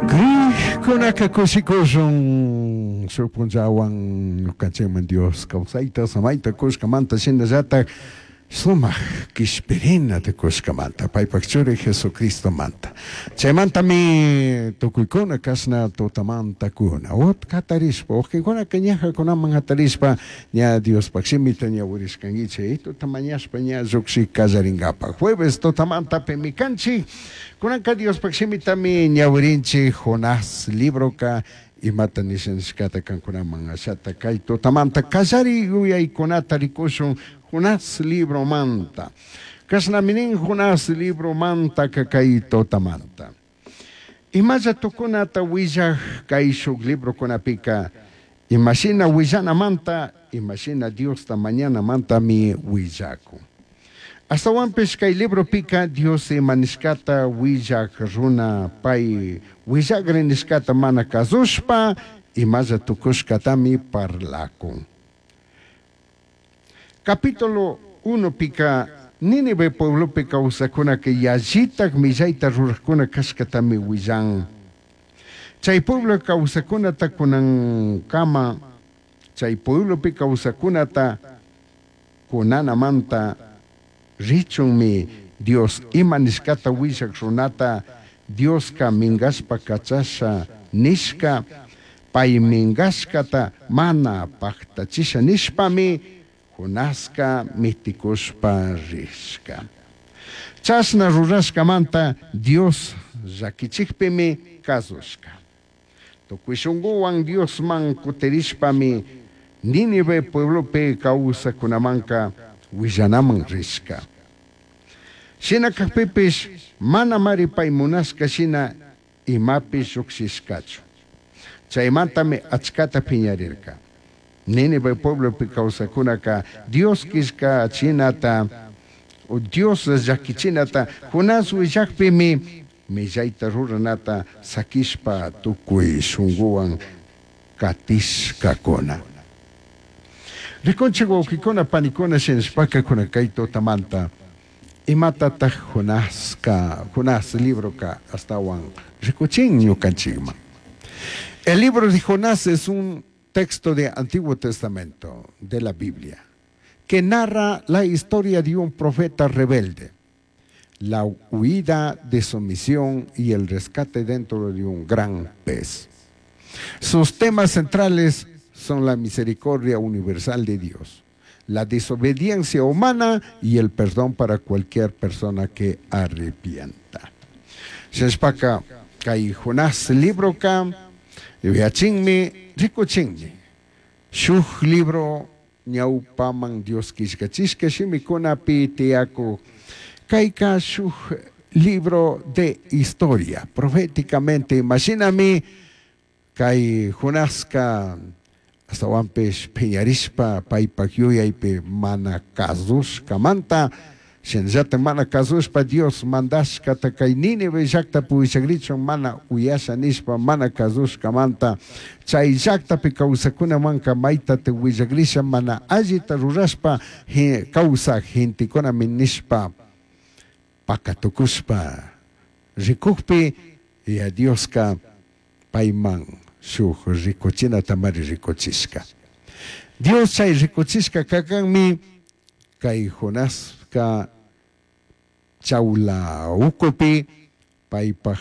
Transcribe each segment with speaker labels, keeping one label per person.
Speaker 1: Kunaka kushikushun supunjawan yukacheman Dios kausaita samaita kushkamanta shinazata suma kishpirina de kushkamanta paipakchuri Jesucristo manta chaymanta mi tukuykuna kasna tutamanta kuna ot katarishpa okikuna kañaja kunaman hatarishpa ña Dios pakshimita ña urishkangiche tutamañashpa ña lluksi kallaringapa jueves tutamanta pemikanchi kunanka Dios pakshimita mi ñawirinchi Jonás libroka imata nishanishkata kankunaman ashata kay tutamanta kallari yuyaykunata rikushun Jonás libro manta. Kasnaminin Jonás libro manta kakay totamanta. Imaya tukunata willa kay shuk libro kunapika. Imagina willana manta, imagina Dios ta mañana manta mi willaku. Hasta wampes kay libro pika Dios manishkata willa runa pay willagrenishkata mana kazushpa imaya tukushkata mi parlaku. Capítulo 1 pica Nínive pueblo pica usakuna que yajitak millaita rurakuna kashkatami willan. Chay pueblo kausakuna ta kunan kama chay pueblo pica usakuna ta kunana manta richun mi Dios imanishkata wishak runata Dios ka mingaspa kachasha nishka pay mingashkata mana paktachisha nishpami Jonasca mitikushpa rishka. Chasna rurashka manta Dios rakichikpimi kazushka. Tukuishunguwan Dios man kuterishpami Nínive pueblo pe kausa kunamanka willanaman rishka. Shina kakpipish mana maripay munashka shina imapish uksishkachu. Chaymantami achkata piñarirka. Nínive pueblo picausacunaka Dios kishka chinata o Dios yakichinata Jonás willakpimi millaita ruranata sakishpa tukui shunguan katishkakuna. Riconchigo kikona panikona shenspaka kuna kaito tamanta imatata Jonás libro ka hasta wan ricochin yukanchigma. El libro de Jonás es un texto de Antiguo Testamento de la Biblia que narra la historia de un profeta rebelde, la huida de su misión y el rescate dentro de un gran pez. Sus temas centrales son la misericordia universal de Dios, la desobediencia humana y el perdón para cualquier persona que arrepienta. Shespaka kai Jonás libro ka yachingmi rikuchingmi shuk libro ñawpaman Dios kishkachishka shimikuna pi tiaku kaika shuk libro de historia proféticamente imagíname kai Jonasca hasta wampesh peñarishpa paipak yuyaype mana kazushka manta shenjata mana kazushpa Dios mandashka ta kay Nínive llakta puishagrichon mana uyasha nishpa mana kazushka manta chay llakta pi kawsakuna manka maita te willagrisha mana allita rurashpa kawsak gentikuna nishpa pakatukushpa rikukpi y a Dioska payman shuk rikuchina tamari rikuchishka Dios chay rikuchishka kakanmi kay Jonás ka chaula ukupi paypaj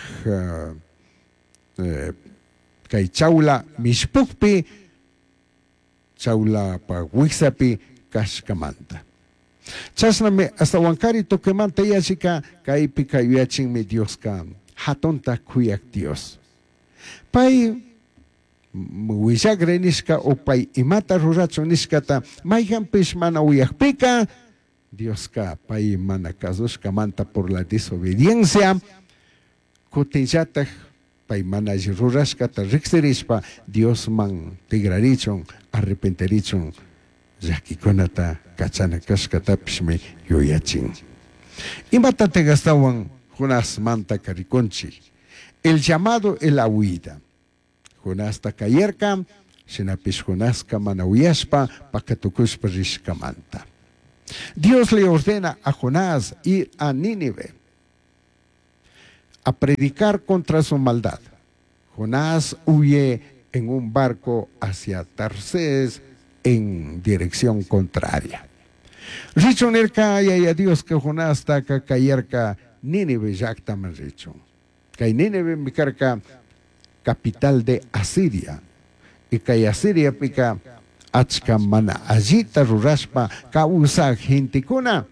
Speaker 1: kay chaula mishpukpi chaula pa wiksapi kashkamanta chasname hasta wankari tokemanta yachika kaypi kayuyachinmi Dios ka hatonta kuyak Dios pay wishagre nishka o pay imata ruracho nishkata mayhampish mana uyakpika Dios ka pay mana kazushka manta por la desobediencia kutillata pay mana rurashkata riksirishpa Dios man tigrarichon arrepenterichon llakikunata kachana kashkatapishmi yuyachin imata te gastawan Jonás manta karikonchi el llamado y la huida Jonás ta kayerka shinapish Jonás ka mana uyashpa pakatukushpa rishka manta Dios le ordena a Jonás ir a Nínive a predicar contra su maldad, Jonás huye en un barco hacia Tarsés en dirección contraria. Richon erka y Dios que Jonás taka kayerka Nínive yaktaman richon. Kay Nínive mikarka capital de Asiria. Y kay Asiria pika achka mana allita rurashpa kausa gentikuna.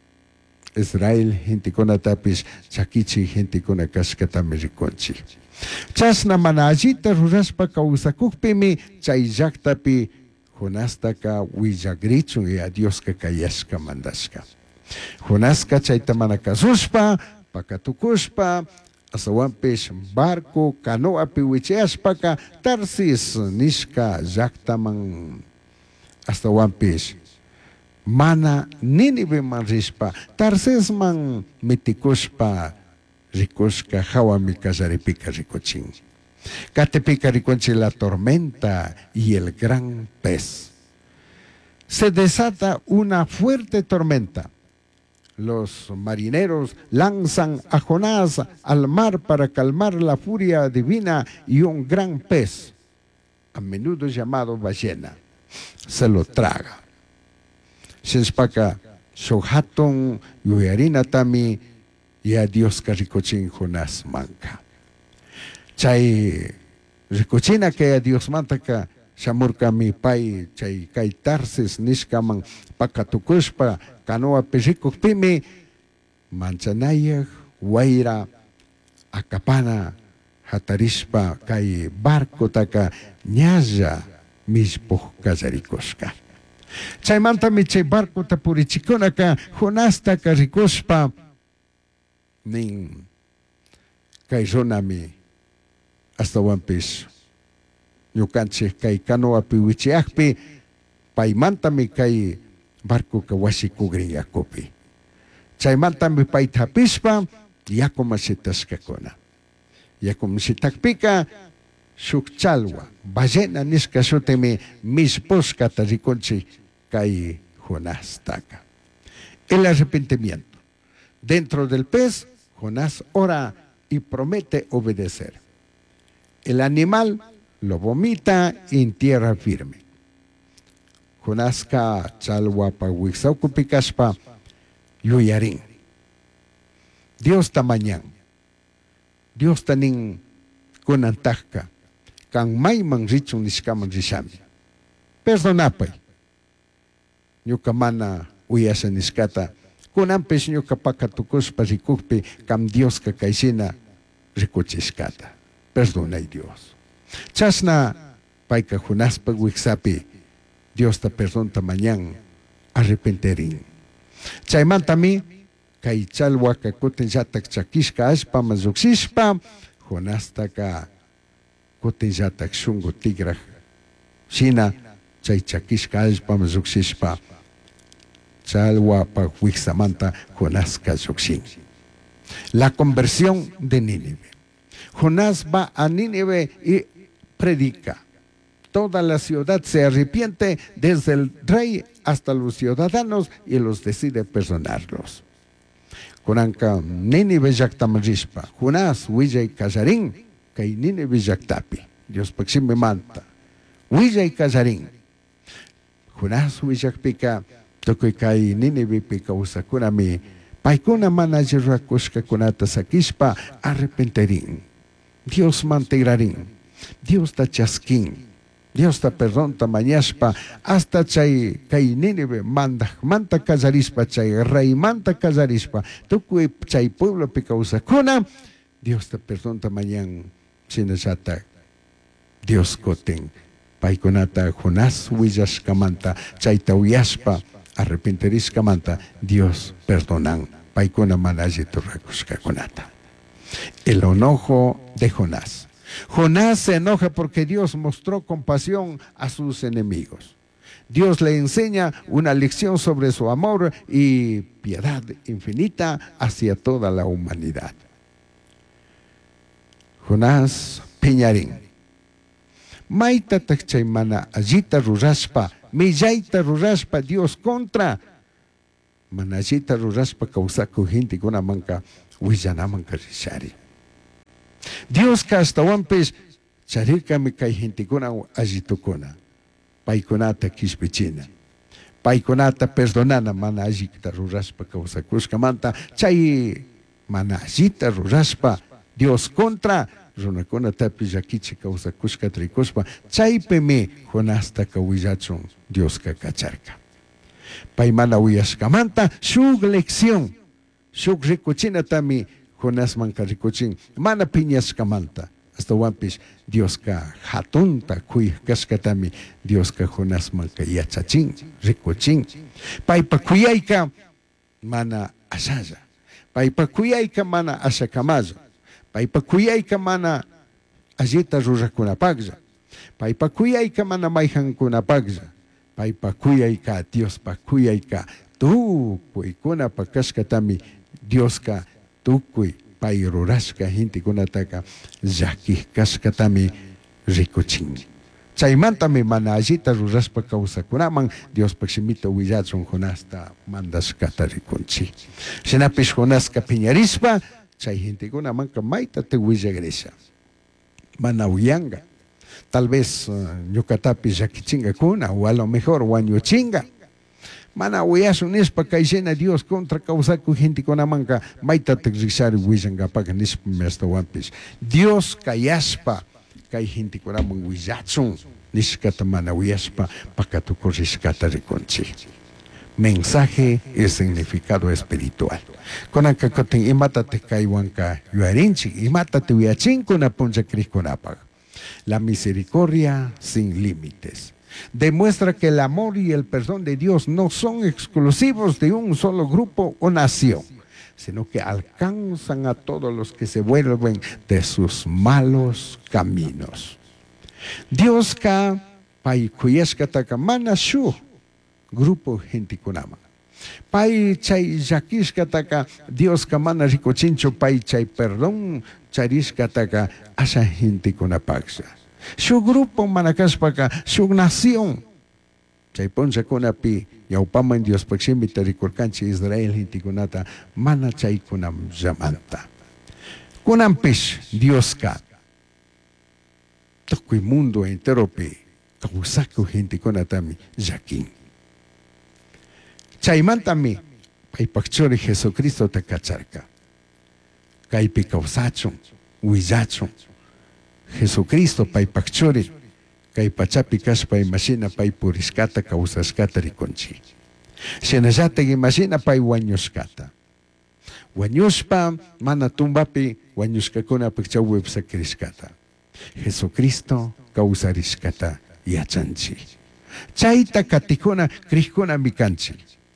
Speaker 1: Israel gentikuna tapis chakichi gentikuna kashkatami rikonchi. Chasna mana allita rurashpa kausakukpimi chay llaktapi Jonastaka willagrichun y a Dios que kayashka mandashka. Jonaska chayta mana kasushpa, pakatukushpa, asawanpish barco, canoapi wichashpaka, Tarsis nishka llaktaman asawanpish. Mana Nínive man rishpa, Tarsis man mitikushpa, rikushka hawami kasaripika rikuchin. Catepika riconche la tormenta y el gran pez. Se desata una fuerte tormenta. Los marineros lanzan a Jonás al mar para calmar la furia divina y un gran pez, a menudo llamado ballena, se lo traga. Shenspaka shohaton yuarina tami y a Dios caricochin Jonás manca. Chay ricochina que a Dios mantaka shamurka mi pai chay kay Tarsis nishkaman pakatukushpa canoa pimi manchanaya waira akapana hatarishpa kay barco taka ñalla mishpuj kasarikushka. Chaymanta mi chay barco tapurichikunaka Jonás taka rikushpa nin kay runami hasta wampis ñukanchik kay canoapi wichiakpi paymantami kay barco kawashikugrin yakupi. Chaymantami pay tapishpa yakumashitashkakuna. Yakumashitakpika shuk chalwa ballena nishka shutimi mishpushkata rikunchik kay Jonás taka. El arrepentimiento. Dentro del pez, Jonás ora y promete obedecer. El animal lo vomita en tierra firme. Jonaska chalwa pa wixaukupikashpa yuyarin. Dios tamañan. Dios tanin kunantajka. Kan mayman richun nishkaman rishami. Perdonapay. Ñukamana uyasa niskata. Kunampes ñukapakatukushpa rikukpi kam Dios kakaysina rikuchishkata. Perdona Dios. Chasna paika Jonaspa wixapi Dios ta perdonta mañan arrepenterin. Chaymantami kay chalwa kakuten yatak chakishka ashpa mazuksishpa Jonasta ka kuten yatak shungu tigraj shina chay chakishka ashpa mazuksishpa chalwa pa wixamanta Jonaska zukshin. La conversión de Nínive. Jonás va a Nínive y predica. Toda la ciudad se arrepiente, desde el rey hasta los ciudadanos, y los decide perdonarlos. Kuranka Nínive yaktamarishpa, Jonás huilla kazarin, kay Nínive yaktapi. Dios paksimi manta. Huilla kazarin. Jonás huilla pika, tokoy kay Nínive pika usakunami, paikuna manajirakushka kunata sakishpa arrepenterin. Dios mantegrarin, Dios tachaskin, Dios ta perdón tamañashpa, hasta chay kay Nínive manta kazarispa, chay rey manta kazarispa, tukui chay pueblo picausakuna, Dios ta perdón tamañan chinachata, Dios koten, paikunata Jonás willashkamanta, chay tauyashpa, arrepenteriskamanta, Dios perdonan, paikuna manajiturakushkakunata. El enojo de Jonás. Jonás se enoja porque Dios mostró compasión a sus enemigos. Dios le enseña una lección sobre su amor y piedad infinita hacia toda la humanidad. Jonás Peñarín. Maita takchaymana allita rurashpa, millaita rurashpa Dios contra. Manallita rurashpa kausaku gente con manca. Willanaman karishari. Dios kastawampes charirkami kay hintikuna allitukuna paykunata kishpichina paykunata perdonana mana allita rurashpa kawsakushkamanta chay mana allita rurashpa Dios contra runakunatapi llakichi kawsakushkata rikushpa chaypimi Jonasta kawillachun Dioska kacharka pay mana uyashkamanta shuk lección shuk rikuchinatami Jonasmanka rikuchin mana piñashkamanta hasta wampish Dioska hatunta kuy kashkatami Dioska Jonasmanka yachachin rikuchin paypa kuyayka mana ashalla paypa kuyayka mana ashakamalla paypa kuyayka mana allita rurakunapaqlla paypa kuyayka mana mayjankunapaqlla paypa kuyayka Diospa kuyayka tukuykunapa kashkatami Dioska tukuy pay rurashka hintikunataka llakij kashkatami rikuchin chaymantami mana allita rurashpa kawsakunaman Diospak shimita willachun Jonasta mandashkata rikunchik shinapish Jonaska piñarishpa chay hintikunamanka maytata willagrisha mana uyanga tal vez ñukatapi llakichinga o a lo mejor wañuchinga mana uyashun nispa kayshina Dios contra kawsaku hintikunamanka maytata rishari willangapaka nispa hasta wampish Dios kayashpa kay hintikunaman willachun nishkata mana uyashpa pakatukurishkata rikunchik mensaje y significado espiritual. Konanka koten imatate kaiwanka yuarinchi, imatate uyachinko puncha kriskonapag. La misericordia sin límites. Demuestra que el amor y el perdón de Dios no son exclusivos de un solo grupo o nación, sino que alcanzan a todos los que se vuelven de sus malos caminos. Dios ka pai kuyashkataka mana shu grupo hintikunama. Pai chay yakishkataka Dios kamana rikuchincho pai chay perdón charishkataka asha hintikunapaksha. Su grupo manakashpaka su nación. Chay ponchakunapi yaupaman Dios pakshimita rikurkanchi Israel hintikunata mana chay kunam llamanta. Kunampish Dios ka tokuy mundo entero pi kawsaku hintikunatami yakin. Chaymantami paypakchori Jesucristo te kacharka. Kaypi kawsachun, willachun. Jesucristo paypakchori kay pachapi kashpa imashina pay purishkata kawsashkata rikunchi. Shinallata imashina pay wañushkata. Wañushpa mana tumbapi wañushkakuna pikchawi sakrishkata. Jesucristo kawsarishkata yachanchi. Chayta katikuna krikuna mikanchi.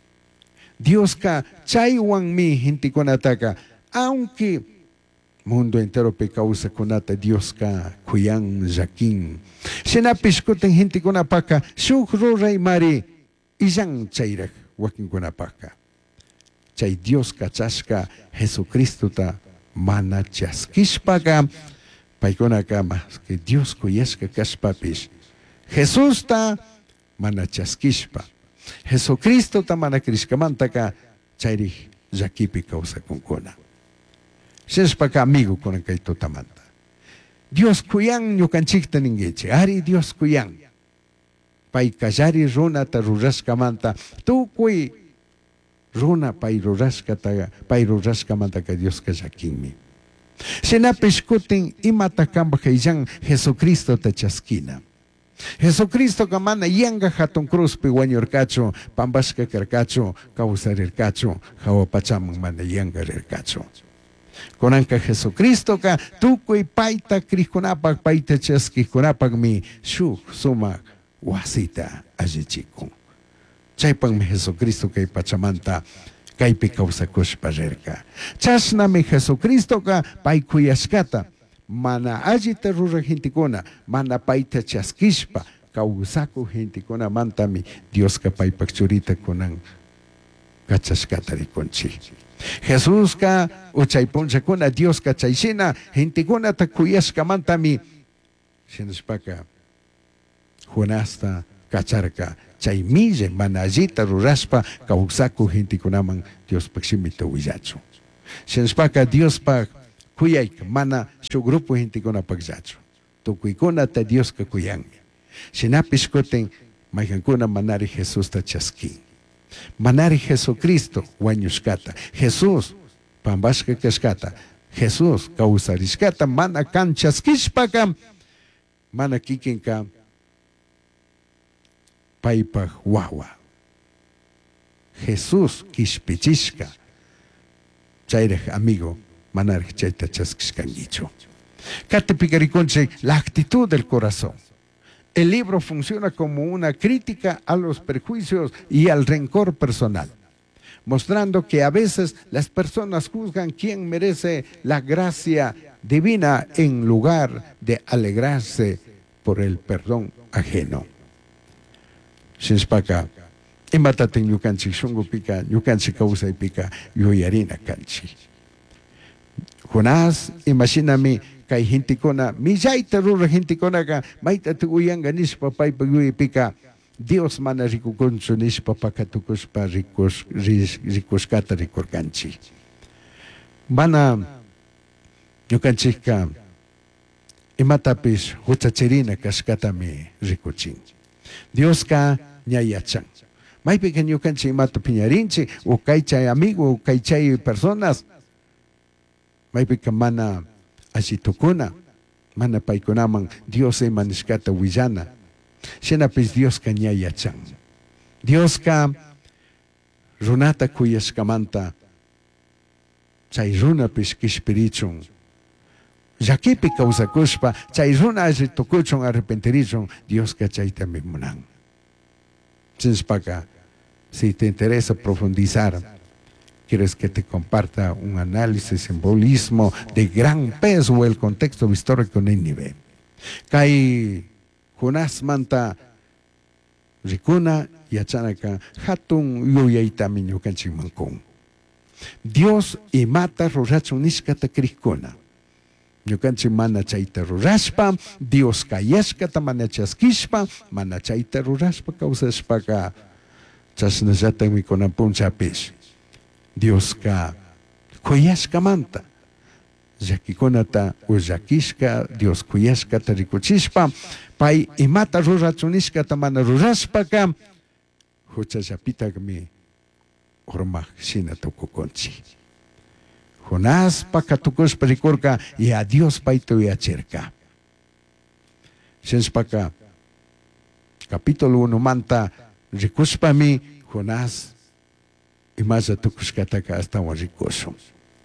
Speaker 1: Dios ka chaywan mi hintikunataka, aunque mundo entero pe causa kunata Dios ka kuyan yakin. Sinapis kuten hintikunapaka shukro ray mari isang chayrak wakin kunapaka. Chay Dios ka chashka Jesucristo ta mana chaskishpaka paykunaka mas que Dios kuyashka kashpapis. Jesús ta mana chaskishpa. Jesucristo tamana krishkamantaka chayri yakipi causa kunkuna. Shenspaka amigo con kaito tamanta. Dios kuyan ñukanchikta ningeche. Ari Dios kuyan. Pay kallari runa ta rurashkamanta. Tukuy runa pay rurashkamanta ka Dios ka yakinmi. Shenapishkutin imata kamba kayyan Jesucristo ta chaskina. Jesucristo kamana yanga hatun cruz pi wañurkacho, pambashka karkacho, kawsarirkacho, hawapachamang mana yanga rirkacho. Konanka Jesucristo ka tukuy paita krihkunapag paita chaskihkunapag mi shuk suma wasita allichikun. Chaypang mi Jesucristo kay pachamanta kaypi kawsakushpa rirka. Chasnami Jesucristo ka pay kuyashkata. Mana allita ruraq hintikuna, mana paita chaskishpa, kawsaku hintikuna mantami Dios ka paypakchurita kunan kachashkata rikunchi. Jesús ka uchaypunchakuna Dios ka chayshina hintikuna ta kuyashka mantami shinashpaka Jonasta kacharka chay mille mana allita rurashpa kawsaku hintikunaman Dios pakshimita willachu. Shinashpaka Dios pa kuyayka mana su grupo hintikuna pagzacho. tukuykuna ta Dios ka kuyanmi. Shinapis kuten maykankuna manari Jesús ta chaskin. Manari Jesucristo wañushkata. Jesús pambashka kashkata. Jesús kawsarishkata mana kan chaskishpaka mana kikinka paypaj wawa. Jesús kishpichishka. Chayraj amigo manarij chayta chaskishkanguichu. Kati pikarikunche la actitud del corazón. El libro funciona como una crítica a los prejuicios y al rencor personal, mostrando que a veces las personas juzgan quién merece la gracia divina en lugar de alegrarse por el perdón ajeno. Shinspaka, imataten yukanchi shungu pika, yukanchi kausay pika, yuyarina kanchi. Jonás, imagíname, kay hintikona, millaita rura hintikonaka, maita tuyanga nishpa paypa yuyipika, Dios mana rikukunchu nishpa pakatukuspa rikushkata rikurkanchi. Mana yukanchika imatapis huchachirina kashkatami rikuchin. Dios ka ñayachan. Maypika yukanchi imata piñarinchi, o kaychay amigo, o kaychay personas, maypika mana asitukuna, mana paykunaman Dios manishkata willana. Shinapis Dios ka ñayachan. Dios ka runata kuyashkamanta chay runapis kishpirichun. Llakipi kawsakushpa chay runa tukuchun arrepentirichun Dios ka chayta mimunan. Chinspaka, si te interesa profundizar, quieres que te comparta un análisis, simbolismo de gran peso el contexto histórico de Nínive. Kay Jonás manta rikuna yachanaka hatun yuyayta miñukanchik mankun. Dios imata rurachun nishkata krikuna. Ñukanchik mana chayta rurashpa, Dios kayashkata mana chaskishpa, mana chayta rurashpa kawsashpaka chashnallata mikunapunchapish. Dios ka kuyashkamanta. Llakikunata ullakishka, Dios kuyashkata rikuchishpa, pay imata rurachunishkata mana rurashpaka, huchallapitagmi urmaq shina tukukunchi. Jonás pakatukushpa rikurka y a Dios payta uyachirka. Shinspaka capítulo 1 manta rikushpami Jonás imasa tukushkataka hasta rikushun.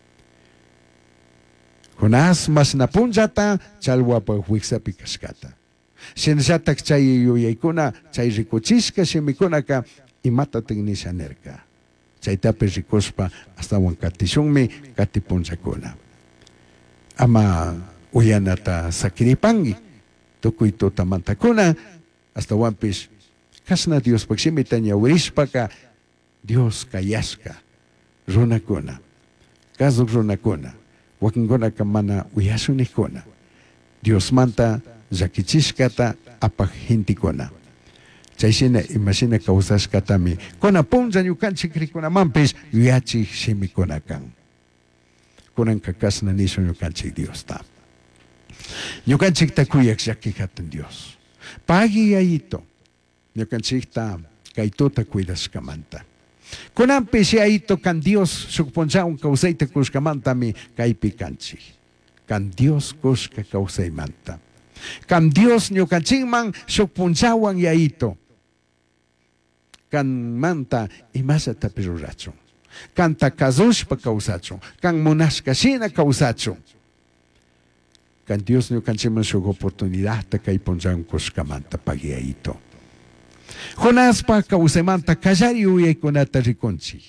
Speaker 1: Jonás mas napunjata chalwapa wiksapi kashkata. Shinjatak chay yuyaykuna chay rikuchishka shimikunaka imata tignishanerka. Chaytapi rikushpa hasta wankatishunmi katipunchakuna. Ama uyanata sakiripangi tukuy tutamantakuna hasta wampish kasna Dios pakshimita ñawirishpaka Dios kayashka runakuna. Kazuk runakuna. Wakinkunaka mana uyashunikuna. Dios manta llakichishkata apaq hintikuna. Chayshina imashina kawsashkatami kuna puncha ñukanchik rikunamanpish yuyachik shimikuna kan. Kunanka kasna nishu ñukanchik Diosta. Ñukanchikta kuyak llakik hatun Dios. Pagi yayito ñukanchikta kaytuta cuidashkamanta. Kunanpish yayito kan Dios shukpunchawan kawsayta kushkamantami kaypi kanchik. Kan Dios kushka kawsaymanta. Kan Dios ñukanchikman shukpunchawan yayito. Kan manta imasata pirurachun. Kan takazushpa kawsachun. Kan munashkashina kawsachun. Kan Dios ñukanchikman shuk oportunidad ta kaypunchawan kushkamanta pagiyayito. Jonás pa kawsaymanta kallari uyaykunata rikunchik.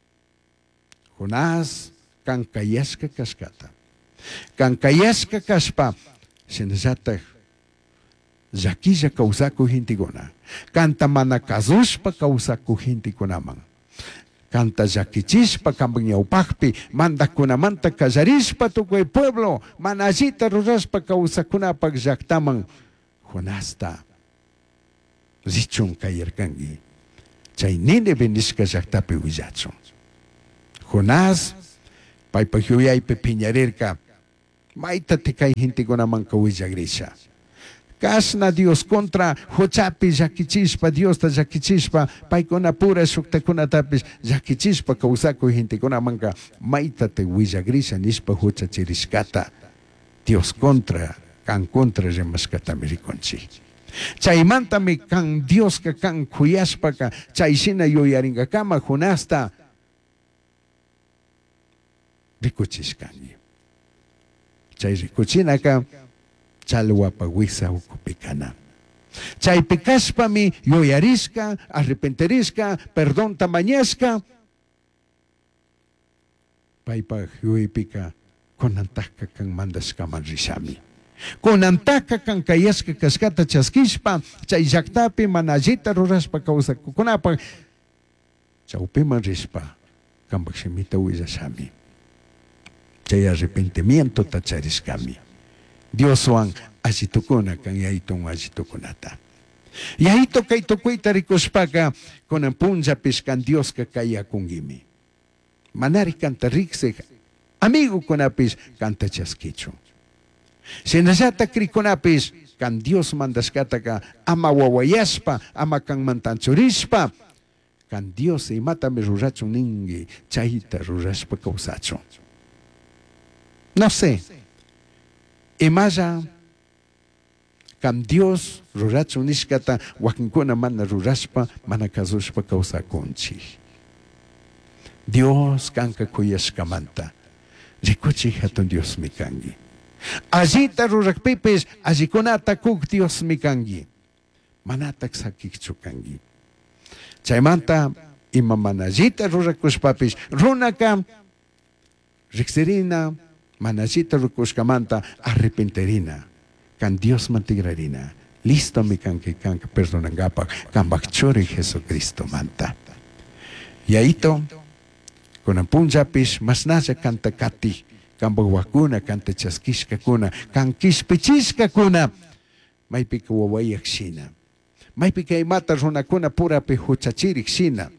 Speaker 1: Jonás kan kayashka kashkata. Kan kayashka kashpa shinllatak llakilla kawsaku hintikuna. Kanta mana kazushpa kawsaku hintikunaman. Kanta llakichishpa kampan ñawpaqpi mandakunamanta kallarishpa tukuy pueblo mana allita rurashpa kawsakunapaq llaqtaman Jonasta richun kayarkangi. Chay Nínive nishka llaqtapi willachun. Jonás paypa yuyaypi piñarirka mayta tikay hintikunamanka willagrisha. Kasna Dios contra Hochapi Yakichispa, Dios ta Yakichispa, Paikona pura Shuktakuna tapis, Yakichispa, Kausako Hintikona Manka, Maitate Willagrisa Nispa Hochachiriskata, Dios contra, kan contra Remaskata Mericonchi. Chaimantami kan Dios ka kan Kuyaspa ka, Chaisina Yoyaringakama, Junasta, Rikuchiskani. Chay Rikuchinaka, Chalhuapa Wisa Ukupikana. Chay Picaspami, Yoyarisca, Arrepenterisca, Perdón Tamañesca, Paipa Yuipica, con Antaka kan Mandaska Manrisami. Con Antaka kan Kayaska Cascata Chasquispa, Chay Yaktapi, Manajita Ruraspa Causa Kukunapa, Chaupi Manrispa, Kambakshimita Wizasami. Chay arrepentimiento tachariscami. Dios Juan asitukuna kan yaitong asitukunata. Yaito kay tukuita rikuspaka con ampunja piskan Dios ka kaya kungimi. Manari kanta rikse amigo kunapis kanta chaskicho. Sinasata krikunapis kan Dios mandaskata ka ama wawayaspa ama kang mantanchurispa kan Dios imata me ruracho ningi chayita ruraspa kausacho. No sé. Imaya kam Dios ruracho nishkata wakinkuna mana ruraspa mana kazushpa kausa konchi. Dios kanka kuyashkamanta. Rikuchi hatun Dios mikangi. Ajita rurakpipis ajikunata kuk Dios mikangi. Manatak sakikchu kangi. Chaymanta ima manajita rurakushpapis runaka rikserina manajita rukushkamanta arrepenterina. Kan Dios mantigrarina. Listo mi kanki kanka perdonangapa. Kan bakchori Jesucristo manta. Yaito. Con punjapis mas nasa kanta kati. Kan bagwakuna kanta chaskishka kuna. Kan kispichisca kuna. May pikawawayak sina. May pikaimata runakuna pura pihuchachirik sina.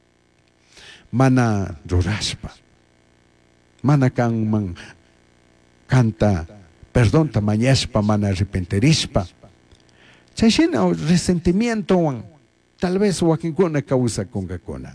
Speaker 1: Mana ruraspa. Mana kang mang kanta, perdón, tamañaspa, mana arrepenterispa. Chayshina resentimiento, tal vez wakinkuna causa kungakuna.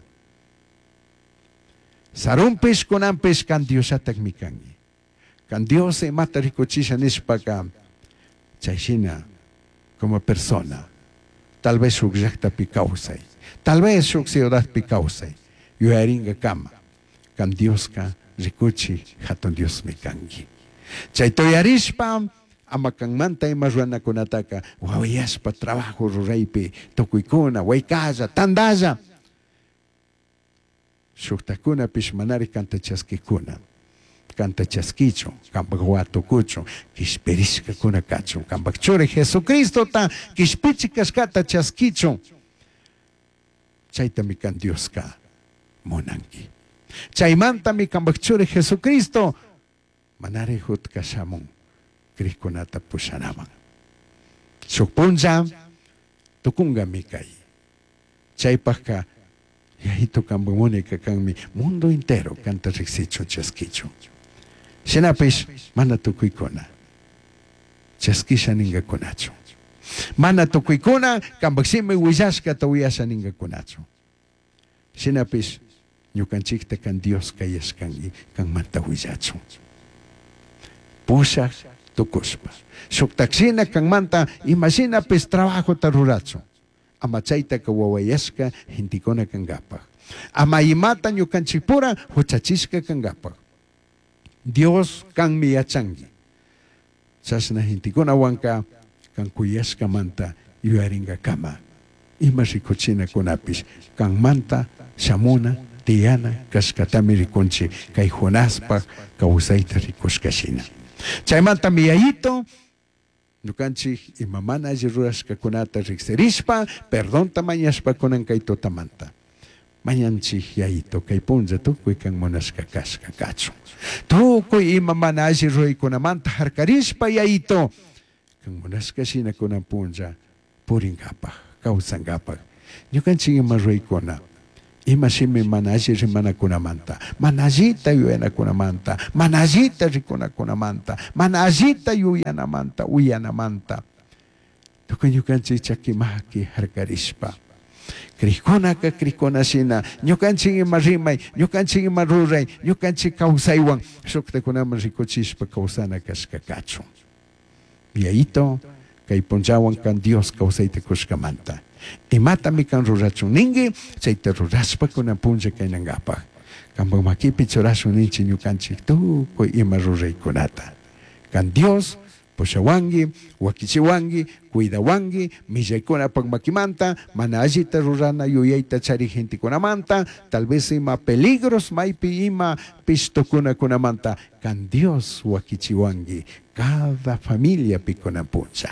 Speaker 1: Sarumpis kunampis kan Dios atak mikangi. Kan Dios se mata rikuchisha nispa ka. Chayshina, como persona. Tal vez sugyakta picausay. Tal vez sugyakta picausay. Yuharinga kama. Kan Dios ka rikuchi hatun Dios mikangi. Chaytoyarispa amakang mantay marwana kunataka wawayaspa trabajo ruraypi tukuykuna waykalla tandaza shuktakuna pishmanari kanta chaskikuna kanta chaskicho kambak watukucho kishperiska kuna kacho kambak chore Jesucristo ta kishpichi kaskata chaskicho chayta mikan Dios ka monanki chaymanta mi kambak chore Jesucristo manari hut kasamong krikunata pusanaman. Sukpunja tukunga mikay. Chaypaka yahito kambumonika kang mi mundo entero kanta riksicho chaskicho. Sinapis mana tukuykuna. Chaskisha ninga kunacho. Mana tukuykuna kambaksime wijaska tawiyasa ninga kunacho. Sinapis nyukanchikta kan Dios kayas kang mantawijacho. Pusa tukuspa. Suktaksina kang manta, imagina pes trabajo taruracho. Amachayta kawawayaska, hindi ko na kang gapak. Amayimata nyo kanchipura, huchachiska kang gapak. Dios kang miyachangi. Sas na hindi ko na wangka, kang kuyaska manta, yuaringa kama. Imasikuchina kunapis, kang manta, samuna, tiyana, kaskatamirikunchi, kay hunaspa, kausayta rikuskasina. Chaymanta miyayito, nukanchi imamana jiruras kakunata rikserispa, perdón tamañaspa kunan kay totamanta. Mañanchi yayito kay punza tukoy kang monas kakaska kacho. Tukoy imamana jiruay kunamanta harkarispa yayito. Kang monas kasina kunan punza, puring kapag, kausang kapag. Nukanchi imaruay kuna. Imashime manajir mana kunamanta. Manajita yuyana kunamanta. Manajita rikuna kunamanta. Manajita yuyanamanta. Uyanamanta. Tukuy ñukanchik chakimaki harkarishpa. Krikona shina, ñukanchik ima rimay, ñukanchik ima ruray, ñukanchik kawsaywan, suktakunaman rikuchishpa kawsana kashkakachu. Yayito, kay punchawan kan Dios kawsayta kushkamanta. Imatami kan rurachun ningi, chayta rurashpa kunan puncha kaynangapak. Kanpak makipi churashun ninchi ñukanchik tukuy ima ruraykunata. Kan Dios, pushawangi, wakichiwangi, cuidawangi, millaykuna pagmakimanta, mana allita rurana yuyayta chari gentikunamanta, tal vez ima peligros maypi ima pistokunakunamanta, kan Dios wakichiwangi, cada familia pikunapuncha.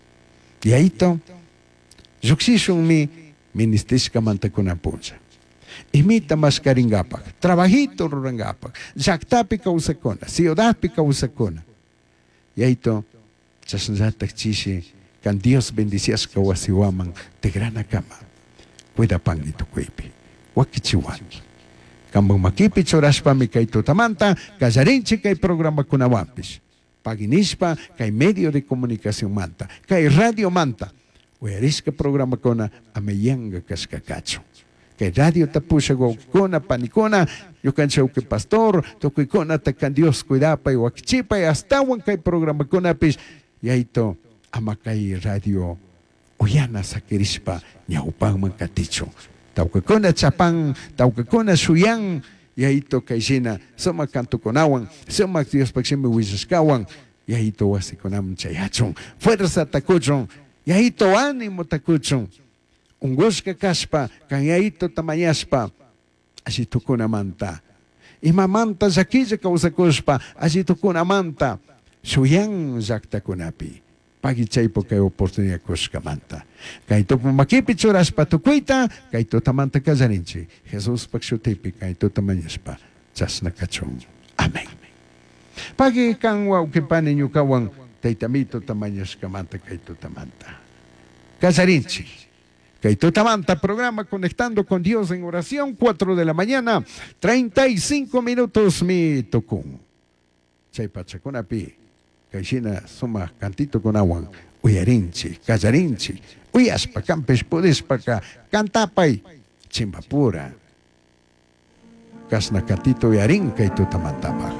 Speaker 1: Yayito, lluksishunmi ministishkamanta kunapuncha. Imita mascaringapak, trabajito rurangapak, llaktapi kawsakuna, ciudadpi kawsakuna. Yayito, chasnatak chishi, kan Dios bendicias kawasiwaman de grana cama. Cuida pangi tukuipi, wakichiwangi. Kambang makipi chorashpami kay tutamanta, kallarinchi kay programa kunawampis. Paginishpa kay medio de comunicación manta, kay radio manta. Uyarisca programa kuna ameyanga kaskakacho. Kay radio tapusha kuna panikuna, yukanchaw que pastor, tokuikuna takan Dios cuidapa y wakichipa y hasta wan kay programa kuna pis, yayto ama kay radio uyana sakirishpa ñawpan man katicho. Tawkakuna chapan, tawkakuna suyan, yayto kay sina, soma kantukunawan, soma Dios paksimi wizaskawan, yayto wasikunam chayachon, fuerza takuchon, yayto ánimo takuchon. Unguska kaspa, kanyayito tamayaspa, asitukuna manta. Imamanta zakija kausakuspa, asitukuna manta. Suyan zaktakunapi. Pagichaypo kay oportunidad kuska manta. Kayto makipi churaspa tukuita, kayto tamanta kazarinchi. Jesus paksutipi, kayto tamayaspa, chasnakachon. Amen. Pagi kangwa ukipani nyukawan, taytamito tamayaspa manta, kayto tamanta. Kazarinchi. Tamanta, programa Conectando con Dios en oración, 4 de la mañana, 35 minutos, mi tocún. Chay pachakunapi, kaishina suma cantito con agua, uyarinchi, callarinchi, uyaspa, campes podespaka, cantapay, chimbapura. Kasna cantito uyarin, Tamanta.